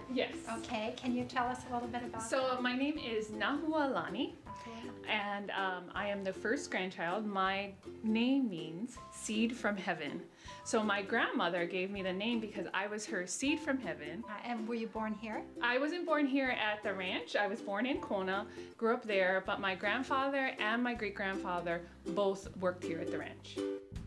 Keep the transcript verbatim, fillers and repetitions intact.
Yes. Okay, can you tell us a little bit about So my name is Nahualani, Okay. and um, I am the first grandchild. My name means seed from heaven. So my grandmother gave me the name because I was her seed from heaven. Uh, and were you born here? I wasn't born here at the ranch. I was born in Kona, grew up there, but my grandfather and my great-grandfather both worked here at the ranch.